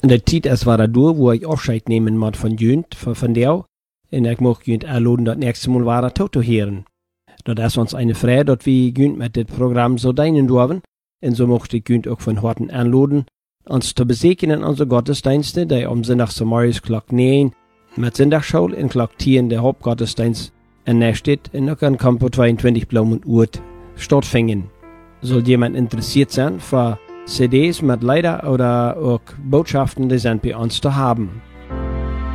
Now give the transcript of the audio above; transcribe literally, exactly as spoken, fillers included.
In der Zeit ist war da durch, wo ich Abscheid nehmen muss von Jünd, von, von der. Und ich möchte Jünd einladen, das nächste Mal war er zu hören. Das ist uns eine Freude, dass wir Jünd mit dem Programm so dienen dürfen. Und so möchte ich Jünd auch von Horten einladen, uns zu besegnen in unsere Gottesdienste, die am Sonntag zum Morgens Glock neun mit Sonntagsschule in Glock zehn der Hauptgottesdienst in der Stadt in der Campo zweiundzwanzig Blaumund Urt stattfinden. Soll jemand interessiert sein für C Ds mit Lieder oder auch Botschaften, die sind bei uns zu haben.